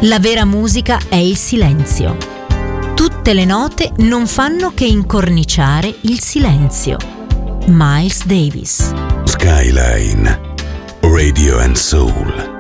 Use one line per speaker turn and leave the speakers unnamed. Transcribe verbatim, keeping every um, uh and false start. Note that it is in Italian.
La vera musica è il silenzio. Tutte le note non fanno che incorniciare il silenzio. Miles Davis.
Skyline, Radio and Soul.